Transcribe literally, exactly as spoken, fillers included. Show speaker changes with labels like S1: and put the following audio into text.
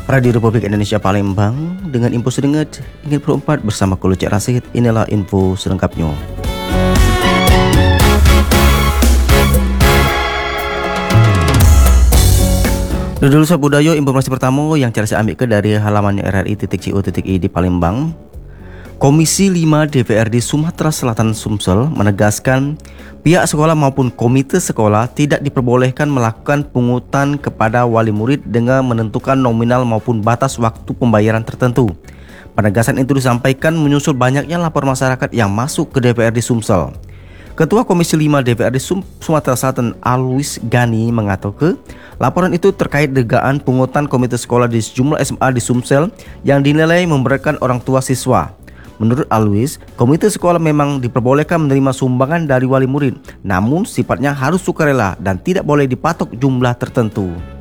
S1: Radio Republik Indonesia Palembang dengan info sedengat ingin berempat bersama Kulu Cek Rasid. Inilah info selengkapnya. Dulu Sabudayo, informasi pertama yang cara saya ambil ke dari halaman r r i titik co titik i d di Palembang. Komisi lima D P R D Sumatera Selatan Sumsel menegaskan pihak sekolah maupun komite sekolah tidak diperbolehkan melakukan pungutan kepada wali murid dengan menentukan nominal maupun batas waktu pembayaran tertentu. Penegasan itu disampaikan menyusul banyaknya lapor masyarakat yang masuk ke D P R D Sumsel. Ketua Komisi lima D P R D Sum Sumatera Selatan Alwis Gani mengatakan laporan itu terkait dugaan pungutan komite sekolah di sejumlah S M A di Sumsel yang dinilai memberatkan orang tua siswa. Menurut Alwis, komite sekolah memang diperbolehkan menerima sumbangan dari wali murid, namun sifatnya harus sukarela dan tidak boleh dipatok jumlah tertentu.